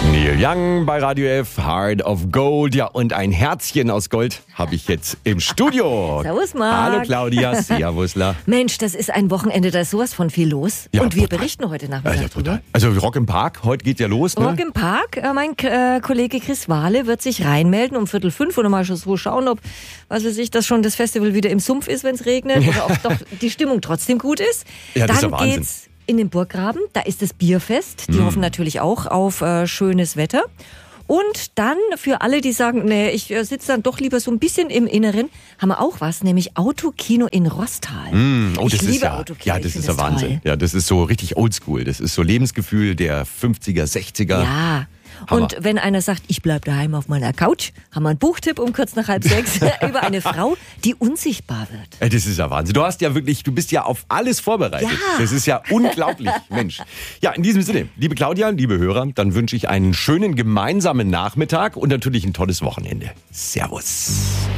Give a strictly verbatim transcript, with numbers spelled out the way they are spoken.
Neil Young bei Radio F, Heart of Gold. Ja, und ein Herzchen aus Gold habe ich jetzt im Studio. Servus, Marc. Hallo, Claudia. Servusla. Mensch, das ist ein Wochenende, da ist sowas von viel los. Ja, und wir total. berichten heute Nachmittag Ja, ja, drüber. total. Also Rock im Park, heute geht ja los, ne? Rock im Park. Äh, mein äh, Kollege Chris Wahle wird sich reinmelden um Viertel fünf und mal schon so schauen, ob, was weiß ich, dass schon das Festival wieder im Sumpf ist, wenn es regnet, oder ob doch die Stimmung trotzdem gut ist. Ja, das ist Dann ja Wahnsinn. geht's in den Burggraben, da ist das Bierfest. Die Mm. hoffen natürlich auch auf äh, schönes Wetter. Und dann für alle, die sagen, nee, ich äh, sitze dann doch lieber so ein bisschen im Inneren, haben wir auch was, nämlich Autokino in Rostal. Mm, oh, ich das liebe ist ja, Autokino. ja, ich das find ist ja Wahnsinn. toll. Ja, das ist so richtig oldschool. Das ist so Lebensgefühl der fünfziger, sechziger. Ja. Hammer. Und wenn einer sagt, ich bleib daheim auf meiner Couch, haben wir einen Buchtipp um kurz nach halb sechs über eine Frau, die unsichtbar wird. Ey, Das ist ja Wahnsinn. Du hast ja wirklich, du bist ja auf alles vorbereitet. Ja. Das ist ja unglaublich, Mensch. Ja, in diesem Sinne, liebe Claudia, liebe Hörer, dann wünsche ich einen schönen gemeinsamen Nachmittag und natürlich ein tolles Wochenende. Servus.